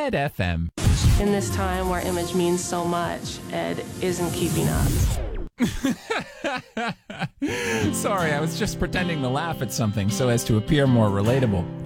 Ed FM. In this time where image means so much, Ed isn't keeping up. Sorry, I was just pretending to laugh at something so as to appear more relatable.